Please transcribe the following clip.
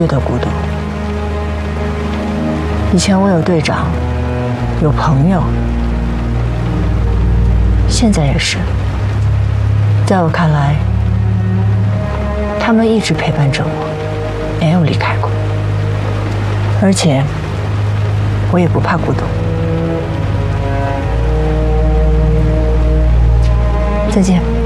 觉得孤独。以前我有队长，有朋友，现在也是。在我看来，他们一直陪伴着我，没有离开过。而且，我也不怕孤独。再见。